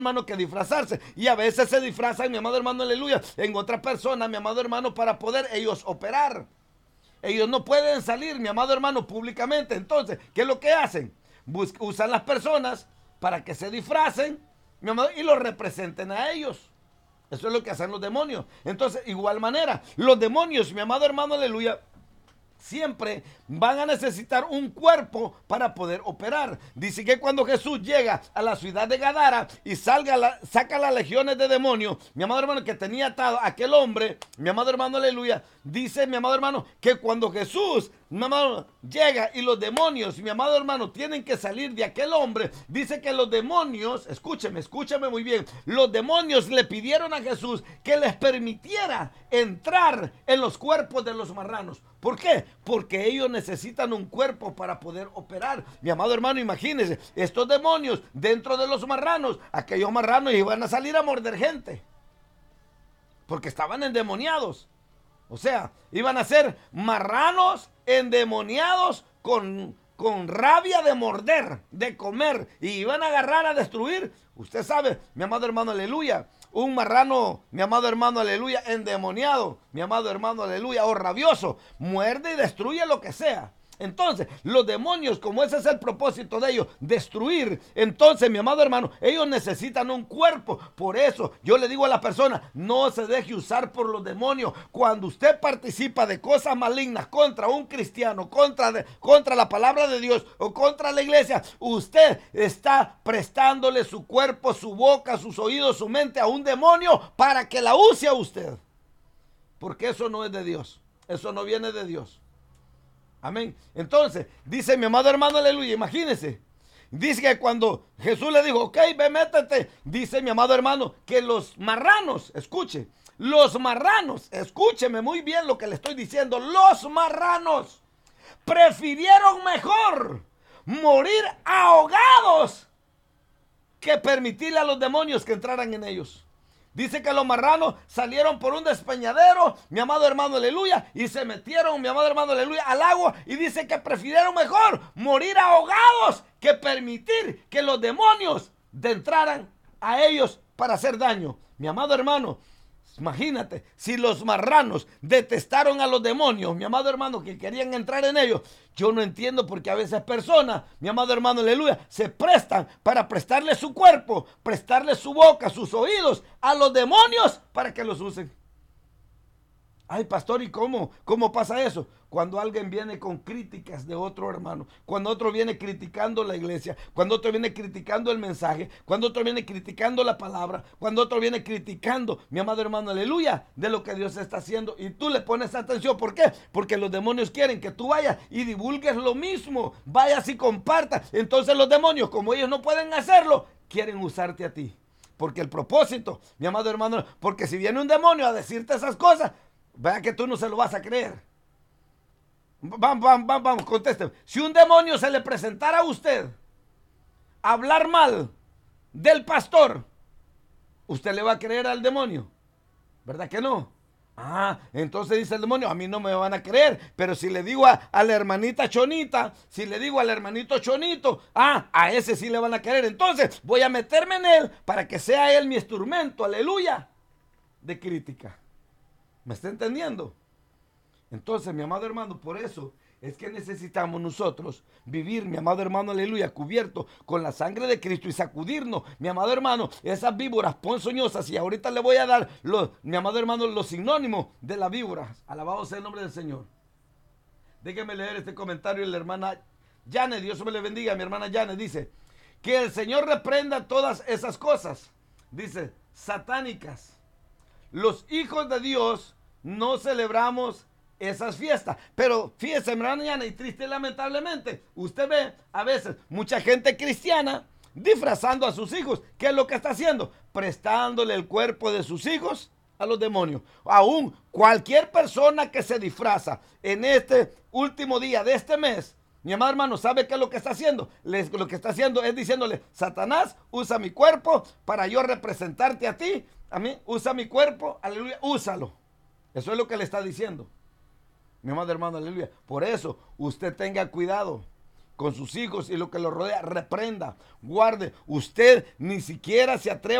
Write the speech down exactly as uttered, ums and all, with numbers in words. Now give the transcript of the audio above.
hermano, que disfrazarse. Y a veces se disfrazan, mi amado hermano, aleluya, en otra persona, mi amado hermano, para poder ellos operar. Ellos no pueden salir, mi amado hermano, públicamente. Entonces, ¿qué es lo que hacen? Bus usan las personas para que se disfracen, mi amado, y los representen a ellos. Eso es lo que hacen los demonios. Entonces, igual manera, los demonios, mi amado hermano, aleluya, siempre van a necesitar un cuerpo para poder operar. Dice que cuando Jesús llega a la ciudad de Gadara y salga la, saca las legiones de demonios, mi amado hermano, que tenía atado a aquel hombre, mi amado hermano, aleluya, dice mi amado hermano que cuando Jesús, mi amado, llega y los demonios, mi amado hermano, tienen que salir de aquel hombre, dice que los demonios, escúcheme, escúcheme muy bien, los demonios le pidieron a Jesús que les permitiera entrar en los cuerpos de los marranos. ¿Por qué? Porque ellos necesitan un cuerpo para poder operar. Mi amado hermano, imagínense, estos demonios dentro de los marranos, aquellos marranos iban a salir a morder gente, porque estaban endemoniados. O sea, iban a ser marranos endemoniados con, con rabia de morder, de comer, y iban a agarrar a destruir. Usted sabe, mi amado hermano, aleluya, un marrano, mi amado hermano, aleluya, endemoniado, mi amado hermano, aleluya, o rabioso, muerde y destruye lo que sea. Entonces, los demonios, como ese es el propósito de ellos, destruir. Entonces, mi amado hermano, ellos necesitan un cuerpo. Por eso, yo le digo a la persona, no se deje usar por los demonios. Cuando usted participa de cosas malignas contra un cristiano, contra, de, contra la palabra de Dios o contra la iglesia, usted está prestándole su cuerpo, su boca, sus oídos, su mente a un demonio para que la use a usted. Porque eso no es de Dios. Eso no viene de Dios. Amén. Entonces, dice mi amado hermano, aleluya, imagínense. Dice que cuando Jesús le dijo, ok, ve, métete. Dice mi amado hermano, que los marranos, escuche, los marranos, escúcheme muy bien lo que le estoy diciendo. Los marranos prefirieron mejor morir ahogados que permitirle a los demonios que entraran en ellos. Dice que los marranos salieron por un despeñadero, mi amado hermano, aleluya, y se metieron, mi amado hermano, aleluya, al agua, y dice que prefirieron mejor morir ahogados que permitir que los demonios entraran a ellos para hacer daño. Mi amado hermano, imagínate, si los marranos detestaron a los demonios, mi amado hermano, que querían entrar en ellos, yo no entiendo por qué a veces personas, mi amado hermano, aleluya, se prestan para prestarle su cuerpo, prestarle su boca, sus oídos a los demonios para que los usen. Ay, pastor, ¿y cómo? ¿Cómo pasa eso? Cuando alguien viene con críticas de otro hermano, cuando otro viene criticando la iglesia, cuando otro viene criticando el mensaje, cuando otro viene criticando la palabra, cuando otro viene criticando, mi amado hermano, aleluya, de lo que Dios está haciendo, y tú le pones atención. ¿Por qué? Porque los demonios quieren que tú vayas y divulgues lo mismo, vayas y compartas. Entonces los demonios, como ellos no pueden hacerlo, quieren usarte a ti. Porque el propósito, mi amado hermano, porque si viene un demonio a decirte esas cosas, vea que tú no se lo vas a creer. Vamos, vamos, vamos, vamos, contésteme. Si un demonio se le presentara a usted a hablar mal del pastor, ¿usted le va a creer al demonio? ¿Verdad que no? Ah, entonces dice el demonio, a mí no me van a creer, pero si le digo a, a la hermanita Chonita, si le digo al hermanito Chonito, ah, a ese sí le van a creer. Entonces voy a meterme en él para que sea él mi instrumento, aleluya, de crítica. ¿Me está entendiendo? Entonces, mi amado hermano, por eso es que necesitamos nosotros vivir, mi amado hermano, aleluya, cubierto con la sangre de Cristo y sacudirnos, mi amado hermano, esas víboras ponzoñosas. Y ahorita le voy a dar, los, mi amado hermano, los sinónimos de las víboras. Alabado sea el nombre del Señor. Déjeme leer este comentario de la hermana Janet. Dios me le bendiga. Mi hermana Janet dice, que el Señor reprenda todas esas cosas, dice, satánicas. Los hijos de Dios no celebramos esas fiestas. Pero fíjese, hermana Yana, y triste y lamentablemente, usted ve a veces mucha gente cristiana disfrazando a sus hijos. ¿Qué es lo que está haciendo? Prestándole el cuerpo de sus hijos a los demonios. Aún cualquier persona que se disfraza en este último día de este mes, mi amado hermano, ¿sabe qué es lo que está haciendo? Les, lo que está haciendo es diciéndole, Satanás, usa mi cuerpo para yo representarte a ti. A mí, usa mi cuerpo, aleluya, úsalo. Eso es lo que le está diciendo. Mi amado hermano, aleluya. Por eso, usted tenga cuidado. con sus hijos y lo que lo rodea, reprenda, guarde. Usted ni siquiera se atreva